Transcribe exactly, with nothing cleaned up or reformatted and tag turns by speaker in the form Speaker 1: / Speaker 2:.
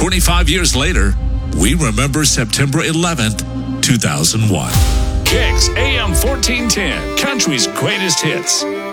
Speaker 1: twenty-five years later, we remember September eleventh, two thousand one.
Speaker 2: Kicks A M fourteen ten, country's greatest hits.